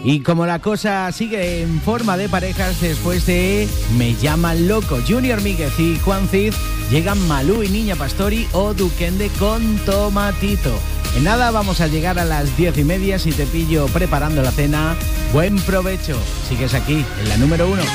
Y como la cosa sigue en forma de parejas, después de Me llaman loco, Junior Míguez y Juan Cid, llegan Malú y Niña Pastori o Duquende con Tomatito. En nada vamos a llegar a las 10:30. Si te pillo preparando la cena, buen provecho. Sigues aquí en la número 1.